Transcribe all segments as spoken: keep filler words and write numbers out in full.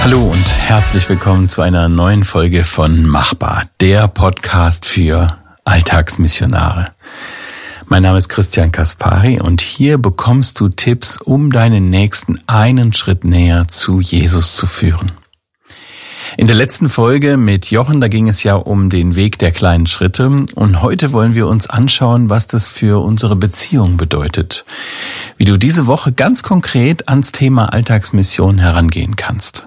Hallo und herzlich willkommen zu einer neuen Folge von Machbar, der Podcast für Alltagsmissionare. Mein Name ist Christian Kaspari und hier bekommst du Tipps, um deinen Nächsten einen Schritt näher zu Jesus zu führen. In der letzten Folge mit Jochen, da ging es ja um den Weg der kleinen Schritte und heute wollen wir uns anschauen, was das für unsere Beziehung bedeutet. Wie du diese Woche ganz konkret ans Thema Alltagsmission herangehen kannst.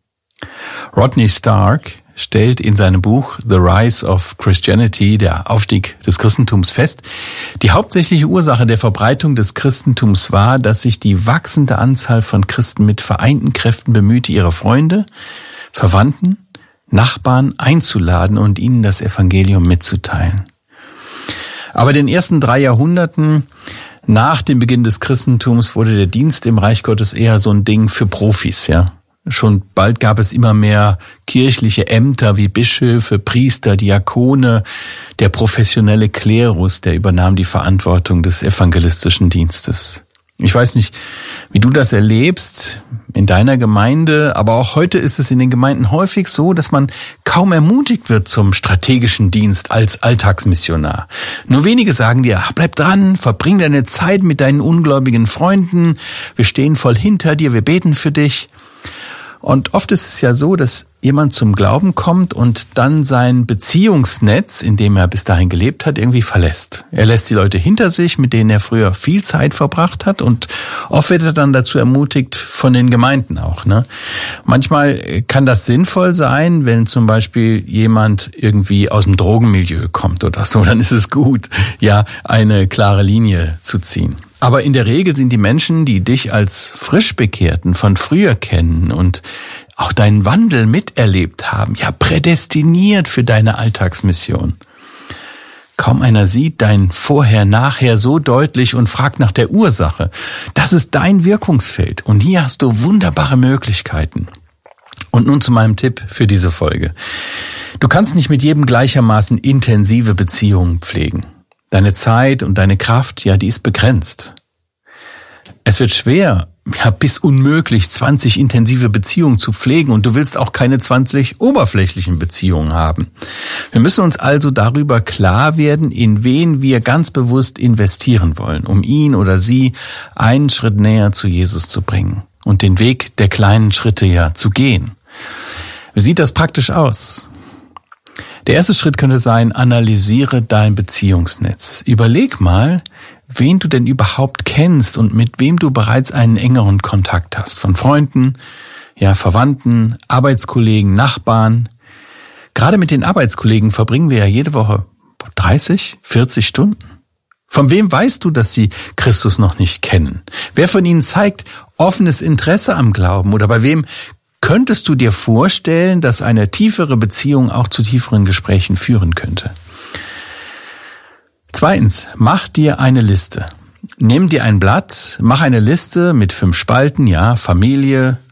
Rodney Stark stellt in seinem Buch The Rise of Christianity, der Aufstieg des Christentums, fest, die hauptsächliche Ursache der Verbreitung des Christentums war, dass sich die wachsende Anzahl von Christen mit vereinten Kräften bemühte, ihre Freunde, Verwandten, Nachbarn einzuladen und ihnen das Evangelium mitzuteilen. Aber in den ersten drei Jahrhunderten nach dem Beginn des Christentums wurde der Dienst im Reich Gottes eher so ein Ding für Profis, ja. Schon bald gab es immer mehr kirchliche Ämter wie Bischöfe, Priester, Diakone. Der professionelle Klerus, der übernahm die Verantwortung des evangelistischen Dienstes. Ich weiß nicht, wie du das erlebst in deiner Gemeinde, aber auch heute ist es in den Gemeinden häufig so, dass man kaum ermutigt wird zum strategischen Dienst als Alltagsmissionar. Nur wenige sagen dir, bleib dran, verbring deine Zeit mit deinen ungläubigen Freunden, wir stehen voll hinter dir, wir beten für dich. Und oft ist es ja so, dass jemand zum Glauben kommt und dann sein Beziehungsnetz, in dem er bis dahin gelebt hat, irgendwie verlässt. Er lässt die Leute hinter sich, mit denen er früher viel Zeit verbracht hat, und oft wird er dann dazu ermutigt von den Gemeinden auch, ne? Manchmal kann das sinnvoll sein, wenn zum Beispiel jemand irgendwie aus dem Drogenmilieu kommt oder so, dann ist es gut, ja, eine klare Linie zu ziehen. Aber in der Regel sind die Menschen, die dich als Frischbekehrten von früher kennen und auch deinen Wandel miterlebt haben, ja prädestiniert für deine Alltagsmission. Kaum einer sieht dein Vorher-Nachher so deutlich und fragt nach der Ursache. Das ist dein Wirkungsfeld und hier hast du wunderbare Möglichkeiten. Und nun zu meinem Tipp für diese Folge. Du kannst nicht mit jedem gleichermaßen intensive Beziehungen pflegen. Deine Zeit und deine Kraft, ja, die ist begrenzt. Es wird schwer, ja, bis unmöglich, zwanzig intensive Beziehungen zu pflegen, und du willst auch keine zwanzig oberflächlichen Beziehungen haben. Wir müssen uns also darüber klar werden, in wen wir ganz bewusst investieren wollen, um ihn oder sie einen Schritt näher zu Jesus zu bringen und den Weg der kleinen Schritte ja zu gehen. Wie sieht das praktisch aus? Der erste Schritt könnte sein, analysiere dein Beziehungsnetz. Überleg mal, wen du denn überhaupt kennst und mit wem du bereits einen engeren Kontakt hast. Von Freunden, ja, Verwandten, Arbeitskollegen, Nachbarn. Gerade mit den Arbeitskollegen verbringen wir ja jede Woche dreißig, vierzig Stunden. Von wem weißt du, dass sie Christus noch nicht kennen? Wer von ihnen zeigt offenes Interesse am Glauben? Oder bei wem könntest du dir vorstellen, dass eine tiefere Beziehung auch zu tieferen Gesprächen führen könnte? Zweitens, mach dir eine Liste. Nimm dir ein Blatt, mach eine Liste mit fünf Spalten, ja, Familie,